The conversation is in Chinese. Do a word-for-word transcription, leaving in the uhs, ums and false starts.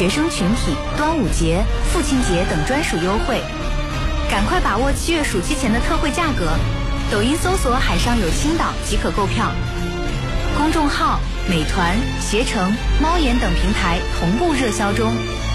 学生群体、端午节、父亲节等专属优惠。赶快把握七月暑期前的特惠价格，抖音搜索海上有青岛即可购票。公众号美团、携程、猫眼等平台同步热销中。